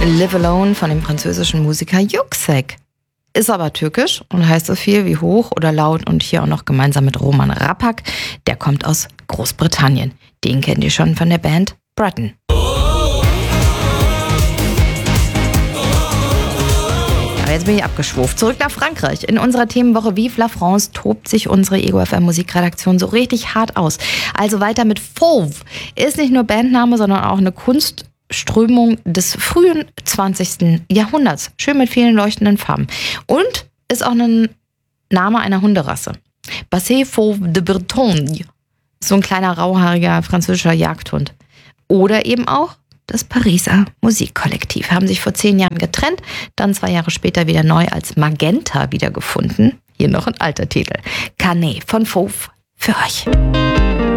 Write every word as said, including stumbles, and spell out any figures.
Live Alone von dem französischen Musiker Yüksek. Ist aber türkisch und heißt so viel wie hoch oder laut und hier auch noch gemeinsam mit Roman Rappak. Der kommt aus Großbritannien. Den kennt ihr schon von der Band Breton. Aber jetzt bin ich abgeschwuft. Zurück nach Frankreich. In unserer Themenwoche Vive la France tobt sich unsere Ego F M Musikredaktion so richtig hart aus. Also weiter mit Fauve. Ist nicht nur Bandname, sondern auch eine Kunstströmung des frühen zwanzigsten Jahrhunderts. Schön mit vielen leuchtenden Farben. Und ist auch ein Name einer Hunderasse. Basset Fauve de Bretagne. So ein kleiner, rauhaariger französischer Jagdhund. Oder eben auch das Pariser Musikkollektiv. Haben sich vor zehn Jahren getrennt, dann zwei Jahre später wieder neu als Magenta wiedergefunden. Hier noch ein alter Titel. Canet von Fauve für euch.